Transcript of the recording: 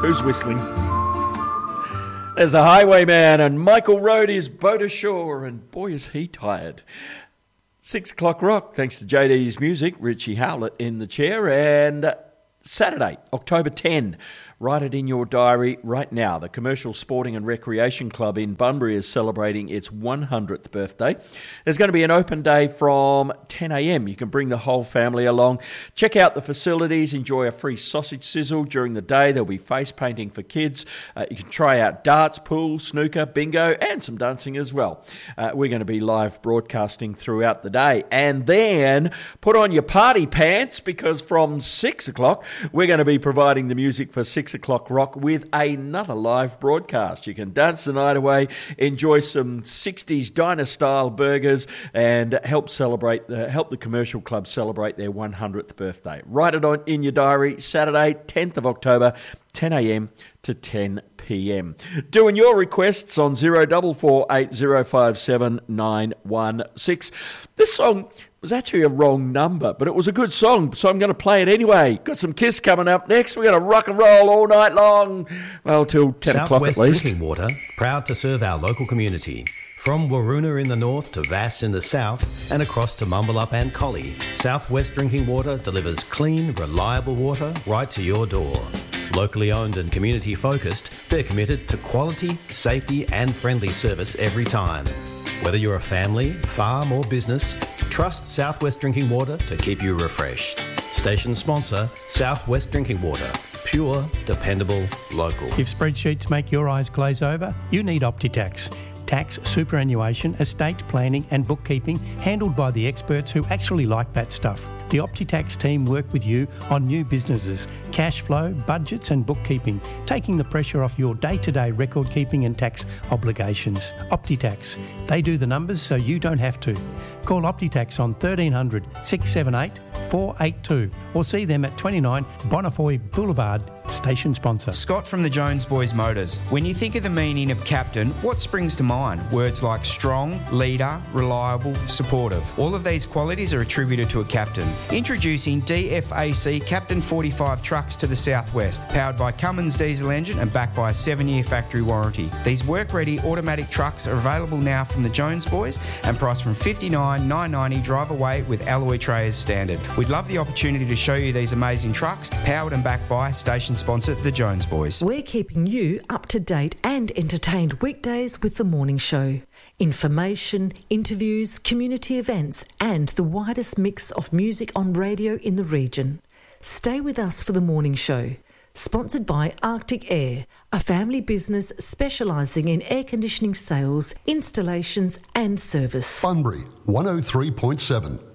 Who's whistling? There's the Highwayman, and Michael rowed his boat ashore, and boy is he tired. 6 o'clock rock, thanks to JD's music, Richie Howlett in the chair, and Saturday, October 10. Write it in your diary right now. The Commercial Sporting and Recreation Club in Bunbury is celebrating its 100th birthday. There's going to be an open day from 10 a.m. You can bring the whole family along. Check out the facilities. Enjoy a free sausage sizzle during the day. There'll be face painting for kids. You can try out darts, pool, snooker, bingo, and some dancing as well. We're going to be live broadcasting throughout the day. And then put on your party pants, because from 6 o'clock, we're going to be providing the music for 6 o'clock rock with another live broadcast. You can dance the night away, enjoy some 60s diner style burgers, and help the commercial club celebrate their 100th birthday. Write it on in your diary, Saturday 10th of October, 10 a.m. to 10 p.m. Doing your requests on 0448057916. This song was actually a wrong number, but it was a good song, so I'm going to play it anyway. Got some Kiss coming up next. We're going to rock and roll all night long. Well, till 10 o'clock at least. Southwest Drinking Water, proud to serve our local community. From Waroona in the north to Vass in the south and across to Mumbalup and Collie, Southwest Drinking Water delivers clean, reliable water right to your door. Locally owned and community focused, they're committed to quality, safety and friendly service every time. Whether you're a family, farm or business, trust Southwest Drinking Water to keep you refreshed. Station sponsor, Southwest Drinking Water. Pure, dependable, local. If spreadsheets make your eyes glaze over, you need OptiTax. Tax, superannuation, estate planning and bookkeeping handled by the experts who actually like that stuff. The OptiTax team work with you on new businesses, cash flow, budgets and bookkeeping, taking the pressure off your day-to-day record keeping and tax obligations. OptiTax. They do the numbers so you don't have to. Call OptiTax on 1300 678 482 or see them at 29 Bonnefoy Boulevard, station sponsor. Scott from the Jones Boys Motors. When you think of the meaning of captain, what springs to mind? Words like strong, leader, reliable, supportive. All of these qualities are attributed to a captain. Introducing DFAC Captain 45 trucks to the southwest, powered by Cummins diesel engine and backed by a 7-year factory warranty. These work-ready automatic trucks are available now from the Jones Boys and priced from $59,990 drive away with alloy tray as standard. We'd love the opportunity to show you these amazing trucks, powered and backed by station sponsor the Jones Boys. We're keeping you up to date and entertained weekdays with The Morning Show. Information, interviews, community events and the widest mix of music on radio in the region. Stay with us for The Morning Show. Sponsored by Arctic Air, a family business specialising in air conditioning sales, installations and service. Bunbury 103.7.